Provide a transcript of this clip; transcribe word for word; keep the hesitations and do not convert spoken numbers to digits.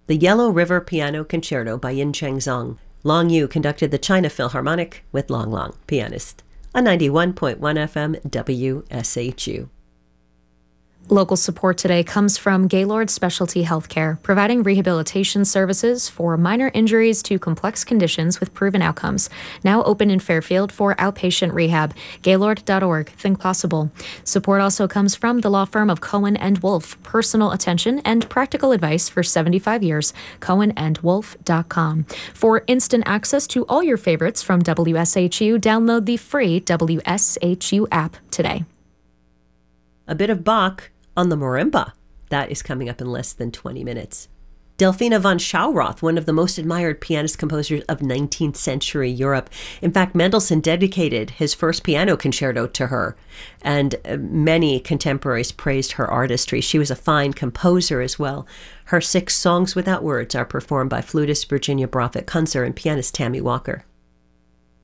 the Yellow River Piano Concerto by Yin-Cheng Zhang. Long Yu conducted the China Philharmonic with Long Long, pianist, on ninety-one point one F M W S H U. Local support today comes from Gaylord Specialty Healthcare, providing rehabilitation services for minor injuries to complex conditions with proven outcomes. Now open in Fairfield for outpatient rehab. Gaylord dot org. Think possible. Support also comes from the law firm of Cohen and Wolf. Personal attention and practical advice for seventy-five years. Cohen and Wolf dot com. For instant access to all your favorites from W S H U, download the free W S H U app today. A bit of Bach on the marimba. That is coming up in less than twenty minutes. Delphina von Schauroth, one of the most admired pianist-composers of nineteenth century Europe. In fact, Mendelssohn dedicated his first piano concerto to her, and many contemporaries praised her artistry. She was a fine composer as well. Her six songs without words are performed by flutist Virginia Broffett Kunzer and pianist Tammy Walker.